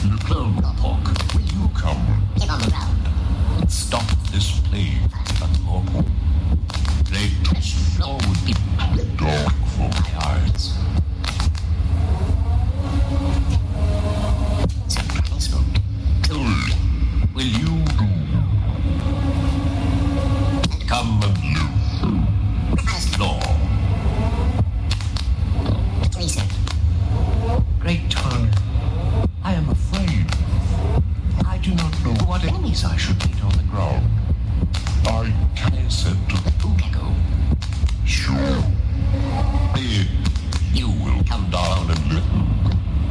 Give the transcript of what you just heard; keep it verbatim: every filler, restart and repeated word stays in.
Clone Hawk, will you come? Get on the ground. Stop this plague at your home. Plague trash flow would be dark for my eyes. Will you do? Come and live. As law. Listen. Great time. I am afraid. I do not know what enemies I should meet on the ground.